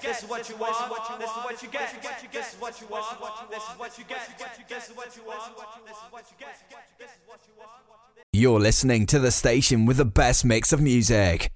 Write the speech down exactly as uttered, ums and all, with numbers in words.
This is what you want. This is what you get. This is what you want. This is what you get. This is what you want. This is what you get. This is what you want. You're listening to the station with the best mix of music.